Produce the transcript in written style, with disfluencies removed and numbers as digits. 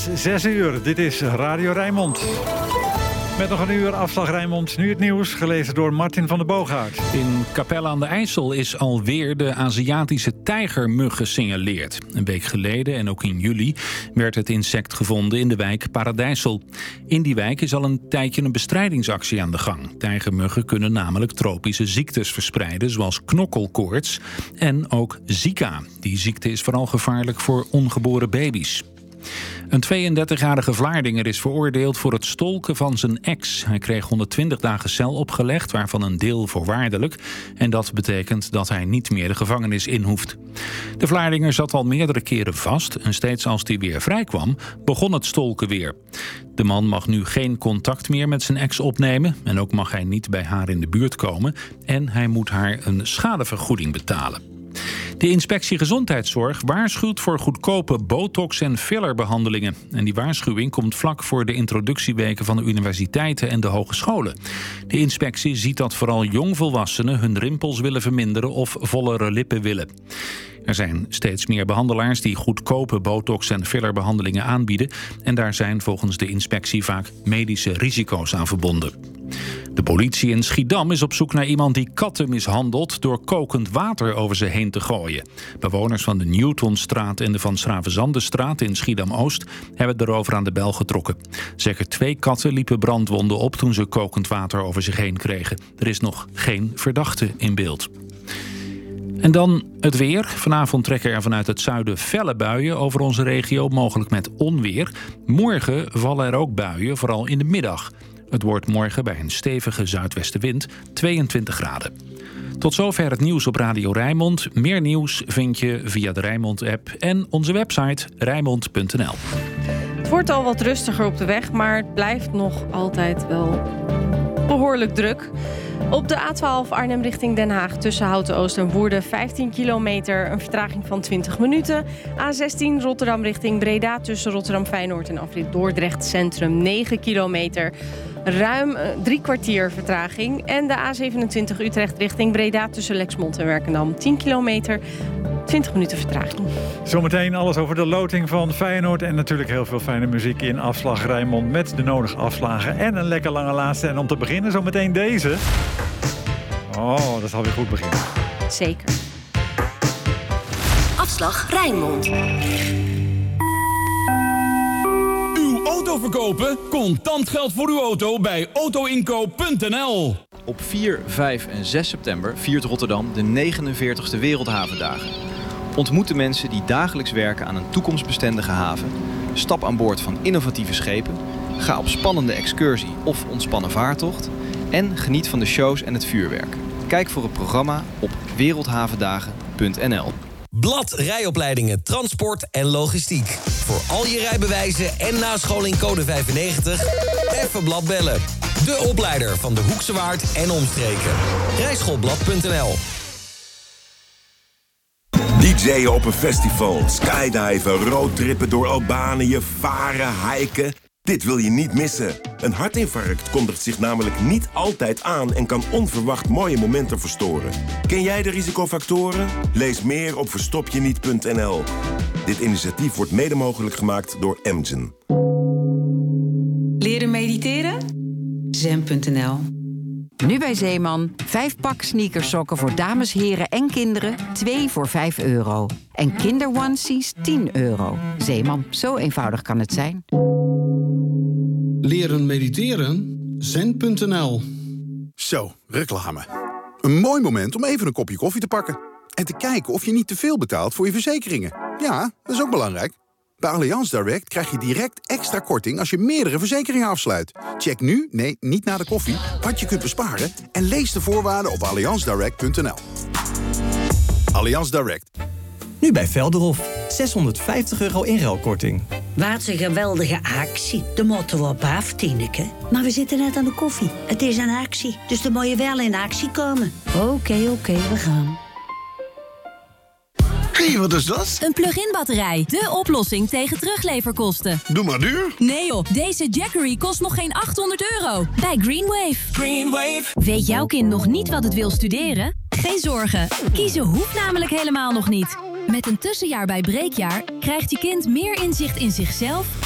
is 6 uur. Dit is Radio Rijnmond. Met nog een uur afslag Rijnmond. Nu het nieuws, gelezen door Martin van der Boogaard. In Capelle aan de IJssel is alweer de Aziatische tijgermug gesignaleerd. Een week geleden en ook in juli werd het insect gevonden in de wijk Paradijssel. In die wijk is al een tijdje een bestrijdingsactie aan de gang. Tijgermuggen kunnen namelijk tropische ziektes verspreiden, zoals knokkelkoorts en ook Zika. Die ziekte is vooral gevaarlijk voor ongeboren baby's. Een 32-jarige Vlaardinger is veroordeeld voor het stolken van zijn ex. Hij kreeg 120 dagen cel opgelegd, waarvan een deel voorwaardelijk. En dat betekent dat hij niet meer de gevangenis in hoeft. De Vlaardinger zat al meerdere keren vast en steeds als hij weer vrijkwam, begon het stolken weer. De man mag nu geen contact meer met zijn ex opnemen en ook mag hij niet bij haar in de buurt komen. En hij moet haar een schadevergoeding betalen. De Inspectie Gezondheidszorg waarschuwt voor goedkope botox- en fillerbehandelingen. En die waarschuwing komt vlak voor de introductieweken van de universiteiten en de hogescholen. De inspectie ziet dat vooral jongvolwassenen hun rimpels willen verminderen of vollere lippen willen. Er zijn steeds meer behandelaars die goedkope botox- en fillerbehandelingen aanbieden. En daar zijn volgens de inspectie vaak medische risico's aan verbonden. De politie in Schiedam is op zoek naar iemand die katten mishandelt door kokend water over ze heen te gooien. Bewoners van de Newtonstraat en de Van Schravenzandenstraat in Schiedam-Oost hebben erover aan de bel getrokken. Zeker 2 katten liepen brandwonden op toen ze kokend water over zich heen kregen. Er is nog geen verdachte in beeld. En dan het weer. Vanavond trekken er vanuit het zuiden felle buien over onze regio, mogelijk met onweer. Morgen vallen er ook buien, vooral in de middag. Het wordt morgen bij een stevige zuidwestenwind 22 graden. Tot zover het nieuws op Radio Rijnmond. Meer nieuws vind je via de Rijnmond-app en onze website rijnmond.nl. Het wordt al wat rustiger op de weg, maar het blijft nog altijd wel behoorlijk druk. Op de A12 Arnhem richting Den Haag tussen Houten-Oost en Woerden 15 kilometer, een vertraging van 20 minuten. A16 Rotterdam richting Breda tussen Rotterdam-Feyenoord en afrit Dordrecht Centrum 9 kilometer. Ruim 3 kwartier vertraging. En de A27 Utrecht richting Breda tussen Lexmond en Werkendam 10 kilometer. 20 minuten vertraging. Zometeen alles over de loting van Feyenoord. En natuurlijk heel veel fijne muziek in Afslag Rijnmond met de nodige afslagen. En een lekker lange laatste. En om te beginnen zometeen deze. Oh, dat zal weer goed beginnen. Zeker. Afslag Rijnmond. Auto verkopen? Contant geld voor uw auto bij autoinkoop.nl. Op 4, 5 en 6 september viert Rotterdam de 49e Wereldhavendagen. Ontmoet de mensen die dagelijks werken aan een toekomstbestendige haven. Stap aan boord van innovatieve schepen. Ga op spannende excursie of ontspannen vaartocht. En geniet van de shows en het vuurwerk. Kijk voor het programma op wereldhavendagen.nl. Blad Rijopleidingen Transport en Logistiek. Voor al je rijbewijzen en nascholing code 95. Even Blad bellen. De opleider van de Hoekse Waard en omstreken. Rijschoolblad.nl. DJ'en op een festival, skydiven, roadtrippen door Albanië, varen, hiken. Dit wil je niet missen. Een hartinfarct kondigt zich namelijk niet altijd aan en kan onverwacht mooie momenten verstoren. Ken jij de risicofactoren? Lees meer op verstopjeniet.nl. Dit initiatief wordt mede mogelijk gemaakt door Amgen. Leren mediteren? Zen.nl. Nu bij Zeeman. 5 pak sneakersokken voor dames, heren en kinderen. 2 voor €5. En kinderonesies €10. Zeeman, zo eenvoudig kan het zijn. Leren mediteren? Zen.nl. Zo, reclame. Een mooi moment om even een kopje koffie te pakken. En te kijken of je niet te veel betaalt voor je verzekeringen. Ja, dat is ook belangrijk. Bij Allianz Direct krijg je direct extra korting als je meerdere verzekeringen afsluit. Check nu, nee, niet na de koffie, wat je kunt besparen en lees de voorwaarden op allianzdirect.nl. Allianz Direct. Nu bij Velderhof. €650 inruilkorting. Wat een geweldige actie. De moeten we op af, Tineke. Maar we zitten net aan de koffie. Het is een actie, dus dan moet je wel in actie komen. Oké, we gaan. Hé, wat is dat? Een plug-in batterij. De oplossing tegen terugleverkosten. Doe maar duur. Nee joh, deze Jackery kost nog geen €800. Bij Greenwave. Weet jouw kind nog niet wat het wil studeren? Geen zorgen. Kiezen hoeft namelijk helemaal nog niet. Met een tussenjaar bij Breekjaar krijgt je kind meer inzicht in zichzelf